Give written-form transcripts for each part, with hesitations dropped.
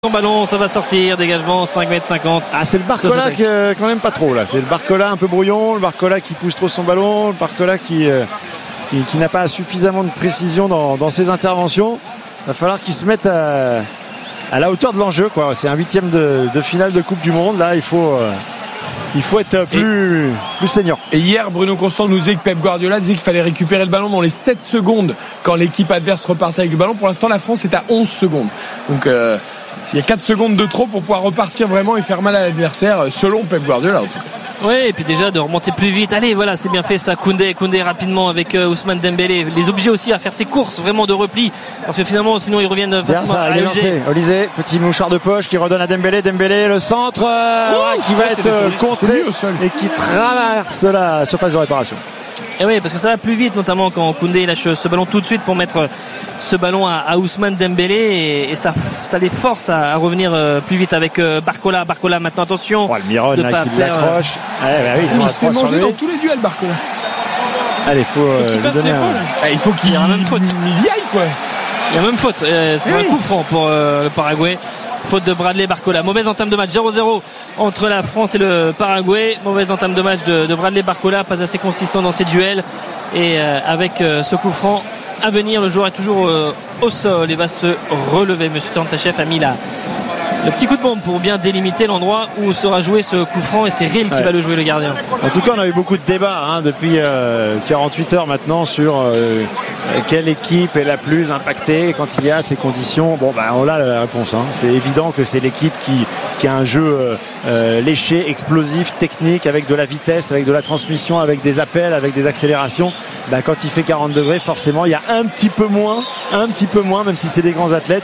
Son ballon, ça va sortir, dégagement 5,50 m. Ah, c'est le Barcola qui quand même pas trop là. C'est le Barcola un peu brouillon, le Barcola qui pousse trop son ballon, le Barcola qui n'a pas suffisamment de précision dans ses interventions. Il va falloir qu'il se mette à la hauteur de l'enjeu, quoi. C'est un 8e de finale de Coupe du Monde. Là, il faut être plus saignant. Et hier, Bruno Constant nous disait que Pep Guardiola disait qu'il fallait récupérer le ballon dans les 7 secondes quand l'équipe adverse repartait avec le ballon. Pour l'instant, la France est à 11 secondes. Donc, il y a 4 secondes de trop pour pouvoir repartir vraiment et faire mal à l'adversaire, selon Pep Guardiola en tout cas. Oui, et puis déjà de remonter plus vite. Allez, voilà, c'est bien fait ça. Koundé rapidement avec Ousmane Dembélé. Les obliger aussi à faire ses courses vraiment de repli. Parce que finalement, sinon, ils reviennent facilement à Olysée, petit mouchoir de poche qui redonne à Dembélé. Dembélé, le centre qui va être contré et qui traverse la surface de réparation. Et oui, parce que ça va plus vite, notamment quand Koundé lâche ce ballon tout de suite pour mettre ce ballon à Ousmane Dembélé et ça les force à revenir plus vite avec Barcola. Barcola maintenant, attention. Le Miron là, qui l'accroche. Il se fait manger dans tous les duels, Barcola. Allez, faut qu'il passe l'épaule. Il faut qu'il y ait même faute. Il y aille, quoi. Il y a même faute. C'est un coup franc pour le Paraguay. Faute de Bradley Barcola. Mauvaise entame de match, 0-0 entre la France et le Paraguay. Mauvaise entame de match de Bradley Barcola, pas assez consistant dans ses duels. Et avec ce coup franc à venir, le joueur est toujours au sol et va se relever. Monsieur Tantachev a mis le petit coup de bombe pour bien délimiter l'endroit où sera joué ce coup franc, et c'est Ril qui va le jouer, le gardien. En tout cas, on a eu beaucoup de débats depuis 48 heures maintenant sur quelle équipe est la plus impactée quand il y a ces conditions. Bon, on a la réponse. C'est évident que c'est l'équipe qui a un jeu léché, explosif, technique, avec de la vitesse, avec de la transmission, avec des appels, avec des accélérations. Quand il fait 40 degrés, forcément, il y a un petit peu moins, même si c'est des grands athlètes,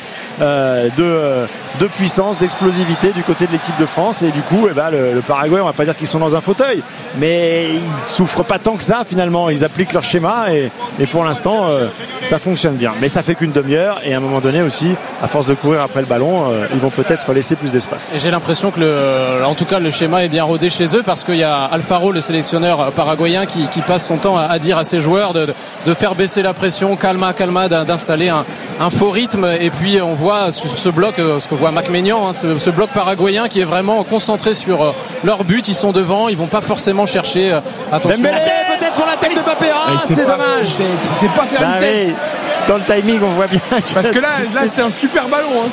de puissance, d'explosivité du côté de l'équipe de France. Et du coup, le Paraguay, on va pas dire qu'ils sont dans un fauteuil, mais ils souffrent pas tant que ça finalement. Ils appliquent leur schéma et pour l'instant, ça fonctionne bien. Mais ça fait qu'une demi-heure, et à un moment donné aussi, à force de courir après le ballon, ils vont peut-être laisser plus d'espace. Et j'ai l'impression que en tout cas le schéma est bien rodé chez eux, parce qu'il y a Alfaro, le sélectionneur paraguayen, qui passe son temps à dire à ses joueurs de faire baisser la pression, calma, d'installer un faux rythme. Et puis on voit sur ce bloc, ce que voit Mac Maignan, ce bloc paraguayen qui est vraiment concentré sur leur but. Ils sont devant, ils vont pas forcément chercher. Attention. Dembélé, peut-être pour la tête de Mbappé. C'est dommage. C'est pas faire une tête. Dans le timing, on voit bien. Parce que là c'était un super ballon.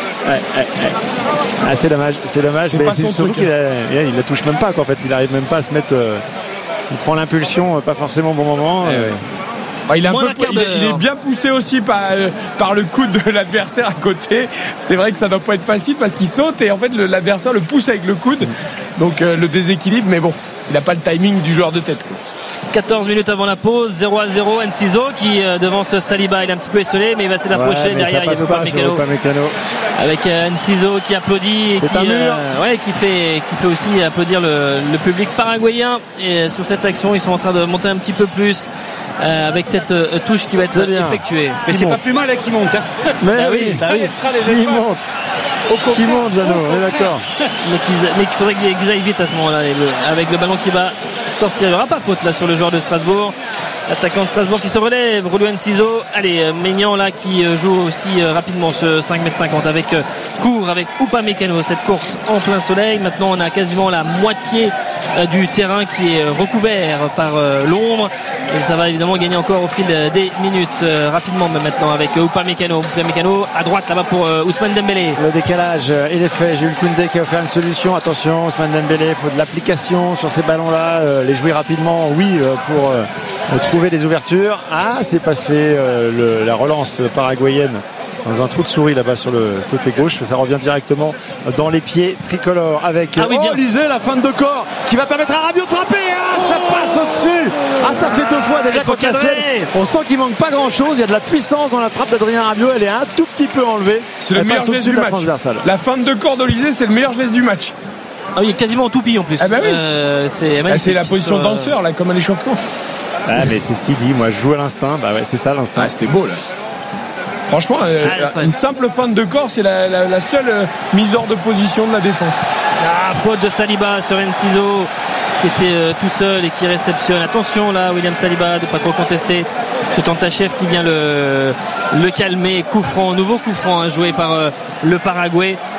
C'est dommage. Mais c'est surtout qu'il la touche même pas, quoi. En fait, il arrive même pas à se mettre. Il prend l'impulsion, pas forcément au bon moment. Il est bien poussé aussi par le coude de l'adversaire à côté. C'est vrai que ça doit pas être facile parce qu'il saute et en fait l'adversaire le pousse avec le coude. Donc le déséquilibre, mais bon, il n'a pas le timing du joueur de tête, quoi. 14 minutes avant la pause, 0-0. Enciso qui devance Saliba, il est un petit peu esselé, mais il va s'y approcher. Derrière, il y a Upamecano avec Enciso qui applaudit et qui fait aussi applaudir le public paraguayen. Et sur cette action, ils sont en train de monter un petit peu plus avec cette touche qui va être effectuée. Mais c'est pas plus mal qui monte. Mais ça laissera les espaces. Qui monte, Jeannot, on est d'accord. Mais qu'il faudrait qu'ils aillent vite à ce moment-là, avec le ballon qui va sortir. Il n'y aura pas faute là sur le joueur de Strasbourg. L'attaquant de Strasbourg qui se relève, Rolou Enciso. Allez, Maignan là qui joue aussi rapidement ce 5,50 m avec court, avec Upamecano. Cette course en plein soleil. Maintenant, on a quasiment la moitié du terrain qui est recouvert par l'ombre. Et ça va évidemment gagner encore au fil des minutes. Rapidement même maintenant avec Upamecano. Upamecano à droite là-bas pour Ousmane Dembélé. Le décalage, il est fait. Jules Koundé qui a offert une solution. Attention, Ousmane Dembélé, il faut de l'application sur ces ballons-là. Les jouer rapidement, pour trouver des ouvertures. C'est passé la relance paraguayenne dans un trou de souris là-bas sur le côté gauche. Ça revient directement dans les pieds tricolores avec Olysée, la feinte de corps qui va permettre à Rabiot de frapper. Ça passe au-dessus. Ça fait 2 fois déjà contre la Suède. On sent qu'il manque pas grand-chose. Il y a de la puissance dans la frappe d'Adrien Rabiot. Elle est un tout petit peu enlevée. C'est le meilleur geste du match. La feinte de corps d'Olysée, c'est le meilleur geste du match. Il est quasiment en toupie en plus. C'est la position de danseur là, comme un échauffement. Mais c'est ce qu'il dit. Moi, je joue à l'instinct. C'est ça l'instinct. C'était beau là. Franchement, une simple feinte de corps, c'est la seule mise hors de position de la défense. Faute de Saliba sur Enciso qui était tout seul et qui réceptionne. Attention là, William Saliba de pas trop contester Ce Tantachev qui vient le calmer. Nouveau coup franc joué par le Paraguay.